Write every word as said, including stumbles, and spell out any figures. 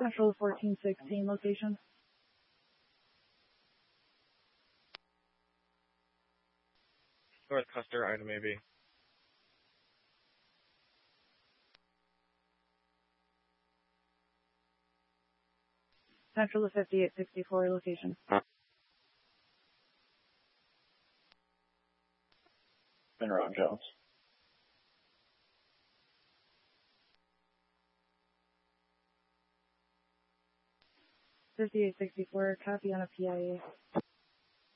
Central fourteen sixteen location. North Custer, item A B. Central to fifty-eight sixty-four location. Monroe and Jones. fifty-eight sixty-four, copy on a P I A.